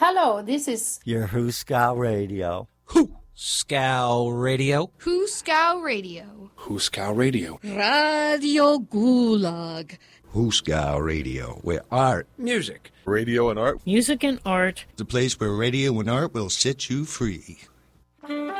Hello, this is your Huskow Radio. Huskow Radio. Huskow Radio. Huskow Radio. Radio Gulag. Huskow Radio, where art, Music, radio and art. Music and art. the place where radio and art will set you free.